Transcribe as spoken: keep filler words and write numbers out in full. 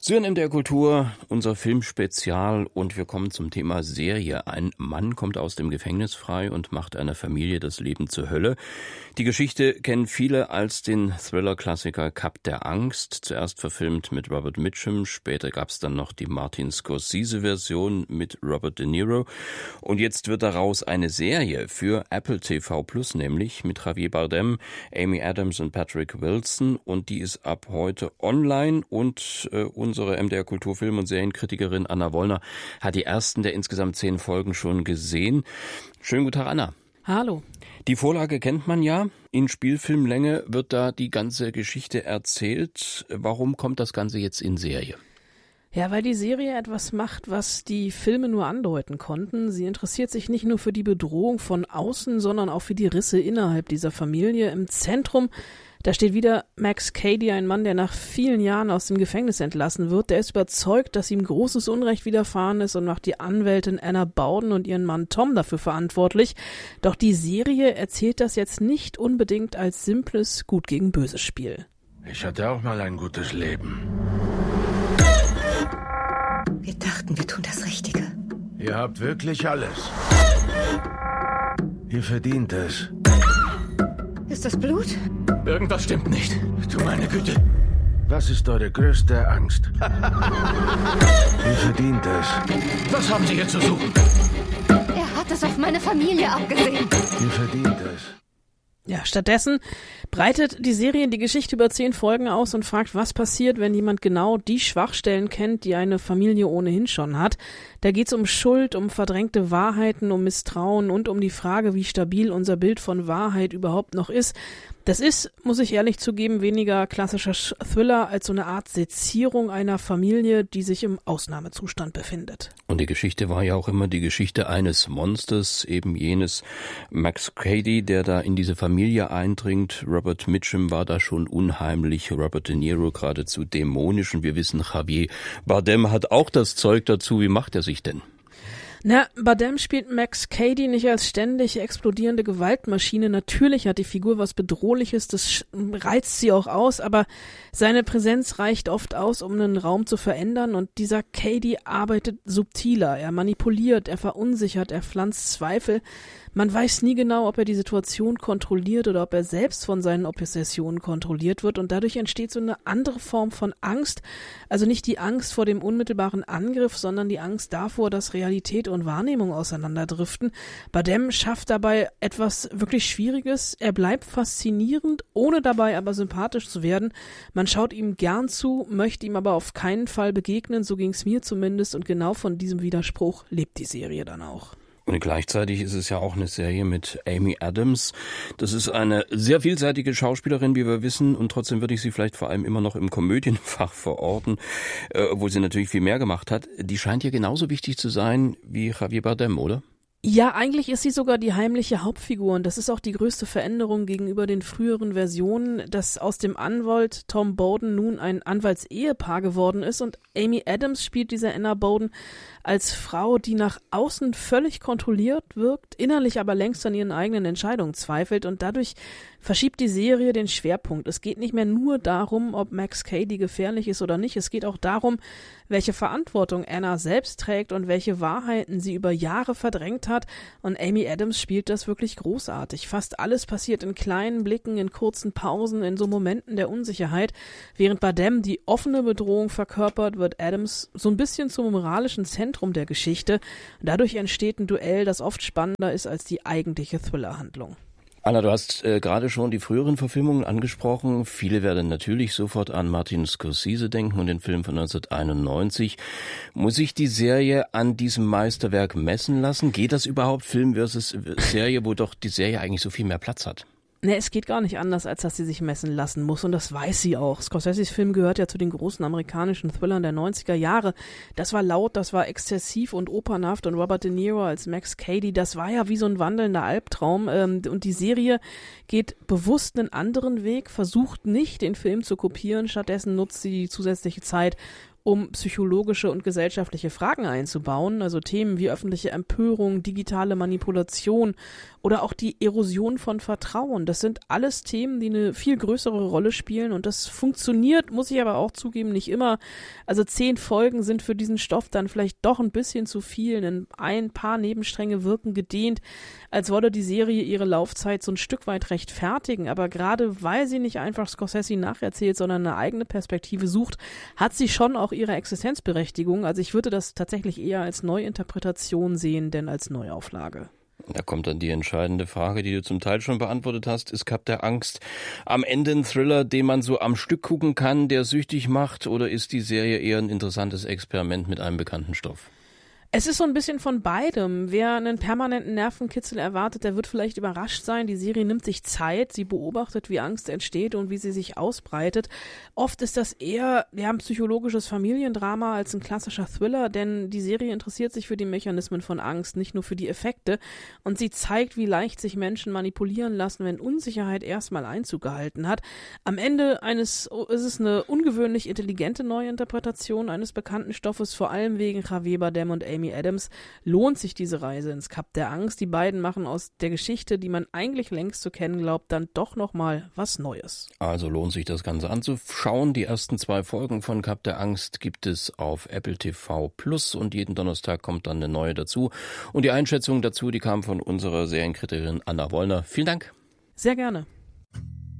Sie hören M D R Kultur, unser Filmspezial, und wir kommen zum Thema Serie. Ein Mann kommt aus dem Gefängnis frei und macht einer Familie das Leben zur Hölle. Die Geschichte kennen viele als den Thriller-Klassiker Kap der Angst, zuerst verfilmt mit Robert Mitchum, später gab es dann noch die Martin Scorsese-Version mit Robert De Niro, und jetzt wird daraus eine Serie für Apple T V Plus, nämlich mit Javier Bardem, Amy Adams und Patrick Wilson, und die ist ab heute online, und äh, unsere M D R Kulturfilm- und Serienkritikerin Anna Wollner hat die ersten der insgesamt zehn Folgen schon gesehen. Schönen guten Tag, Anna. Hallo. Die Vorlage kennt man ja. In Spielfilmlänge wird da die ganze Geschichte erzählt. Warum kommt das Ganze jetzt in Serie? Ja, weil die Serie etwas macht, was die Filme nur andeuten konnten. Sie interessiert sich nicht nur für die Bedrohung von außen, sondern auch für die Risse innerhalb dieser Familie. Im Zentrum, da steht wieder Max Cady, ein Mann, der nach vielen Jahren aus dem Gefängnis entlassen wird. Der ist überzeugt, dass ihm großes Unrecht widerfahren ist, und macht die Anwältin Anna Bowden und ihren Mann Tom dafür verantwortlich. Doch die Serie erzählt das jetzt nicht unbedingt als simples Gut gegen Böse Spiel. Ich hatte auch mal ein gutes Leben. Wir dachten, wir tun das Richtige. Ihr habt wirklich alles. Ihr verdient es. Ist das Blut? Irgendwas stimmt nicht. Du meine Güte. Was ist eure größte Angst? Ihr verdient es. Was haben Sie hier zu suchen? Er hat es auf meine Familie abgesehen. Ihr verdient es. Ja, stattdessen breitet die Serie die Geschichte über zehn Folgen aus und fragt, was passiert, wenn jemand genau die Schwachstellen kennt, die eine Familie ohnehin schon hat. Da geht's um Schuld, um verdrängte Wahrheiten, um Misstrauen und um die Frage, wie stabil unser Bild von Wahrheit überhaupt noch ist. Das ist, muss ich ehrlich zugeben, weniger klassischer Thriller als so eine Art Sezierung einer Familie, die sich im Ausnahmezustand befindet. Und die Geschichte war ja auch immer die Geschichte eines Monsters, eben jenes Max Cady, der da in diese Familie eindringt. Robert Mitchum war da schon unheimlich, Robert De Niro geradezu dämonisch, und wir wissen, Javier Bardem hat auch das Zeug dazu. Wie macht er sich denn? Na, Bardem spielt Max Cady nicht als ständig explodierende Gewaltmaschine. Natürlich hat die Figur was Bedrohliches, das reizt sie auch aus, aber seine Präsenz reicht oft aus, um einen Raum zu verändern, und dieser Cady arbeitet subtiler. Er manipuliert, er verunsichert, er pflanzt Zweifel. Man weiß nie genau, ob er die Situation kontrolliert oder ob er selbst von seinen Obsessionen kontrolliert wird, und dadurch entsteht so eine andere Form von Angst. Also nicht die Angst vor dem unmittelbaren Angriff, sondern die Angst davor, dass Realität und Wahrnehmung auseinanderdriften. Bardem schafft dabei etwas wirklich Schwieriges. Er bleibt faszinierend, ohne dabei aber sympathisch zu werden. Man schaut ihm gern zu, möchte ihm aber auf keinen Fall begegnen, so ging's mir zumindest, und genau von diesem Widerspruch lebt die Serie dann auch. Und gleichzeitig ist es ja auch eine Serie mit Amy Adams. Das ist eine sehr vielseitige Schauspielerin, wie wir wissen, und trotzdem würde ich sie vielleicht vor allem immer noch im Komödienfach verorten, äh, obwohl sie natürlich viel mehr gemacht hat. Die scheint ja genauso wichtig zu sein wie Javier Bardem, oder? Ja, eigentlich ist sie sogar die heimliche Hauptfigur, und das ist auch die größte Veränderung gegenüber den früheren Versionen, dass aus dem Anwalt Tom Bowden nun ein Anwaltsehepaar geworden ist, und Amy Adams spielt diese Anna Bowden als Frau, die nach außen völlig kontrolliert wirkt, innerlich aber längst an ihren eigenen Entscheidungen zweifelt, und dadurch verschiebt die Serie den Schwerpunkt. Es geht nicht mehr nur darum, ob Max Cady gefährlich ist oder nicht, es geht auch darum, welche Verantwortung Anna selbst trägt und welche Wahrheiten sie über Jahre verdrängt hat, und Amy Adams spielt das wirklich großartig. Fast alles passiert in kleinen Blicken, in kurzen Pausen, in so Momenten der Unsicherheit. Während Bardem die offene Bedrohung verkörpert, wird Adams so ein bisschen zum moralischen Zentrum der Geschichte. Dadurch entsteht ein Duell, das oft spannender ist als die eigentliche Thriller-Handlung. Anna, du hast äh, gerade schon die früheren Verfilmungen angesprochen. Viele werden natürlich sofort an Martin Scorsese denken und den Film von neunzehnhunderteinundneunzig. Muss sich die Serie an diesem Meisterwerk messen lassen? Geht das überhaupt, Film versus Serie, wo doch die Serie eigentlich so viel mehr Platz hat? Ne, es geht gar nicht anders, als dass sie sich messen lassen muss, und das weiß sie auch. Scorseses Film gehört ja zu den großen amerikanischen Thrillern der neunziger Jahre. Das war laut, das war exzessiv und opernhaft, und Robert De Niro als Max Cady, das war ja wie so ein wandelnder Albtraum. Und die Serie geht bewusst einen anderen Weg, versucht nicht, den Film zu kopieren, stattdessen nutzt sie die zusätzliche Zeit, um psychologische und gesellschaftliche Fragen einzubauen, also Themen wie öffentliche Empörung, digitale Manipulation oder auch die Erosion von Vertrauen. Das sind alles Themen, die eine viel größere Rolle spielen und das funktioniert, muss ich aber auch zugeben, nicht immer. Also zehn Folgen sind für diesen Stoff dann vielleicht doch ein bisschen zu viel, denn ein paar Nebenstränge wirken gedehnt, als wolle die Serie ihre Laufzeit so ein Stück weit rechtfertigen, aber gerade weil sie nicht einfach Scorsese nacherzählt, sondern eine eigene Perspektive sucht, hat sie schon auch ihre Existenzberechtigung. Also ich würde das tatsächlich eher als Neuinterpretation sehen, denn als Neuauflage. Da kommt dann die entscheidende Frage, die du zum Teil schon beantwortet hast. Ist Kap der Angst am Ende ein Thriller, den man so am Stück gucken kann, der süchtig macht, oder ist die Serie eher ein interessantes Experiment mit einem bekannten Stoff? Es ist so ein bisschen von beidem. Wer einen permanenten Nervenkitzel erwartet, der wird vielleicht überrascht sein. Die Serie nimmt sich Zeit, sie beobachtet, wie Angst entsteht und wie sie sich ausbreitet. Oft ist das eher ja, ein psychologisches Familiendrama als ein klassischer Thriller, denn die Serie interessiert sich für die Mechanismen von Angst, nicht nur für die Effekte. Und sie zeigt, wie leicht sich Menschen manipulieren lassen, wenn Unsicherheit erstmal Einzug gehalten hat. Am Ende eines ist es eine ungewöhnlich intelligente Neuinterpretation eines bekannten Stoffes, vor allem wegen Javier Bardem und Amy Adams lohnt sich diese Reise ins Kap der Angst. Die beiden machen aus der Geschichte, die man eigentlich längst zu kennen glaubt, dann doch nochmal was Neues. Also lohnt sich das Ganze anzuschauen. Die ersten zwei Folgen von Kap der Angst gibt es auf Apple T V Plus und jeden Donnerstag kommt dann eine neue dazu. Und die Einschätzung dazu, die kam von unserer Serienkritikerin Anna Wollner. Vielen Dank. Sehr gerne.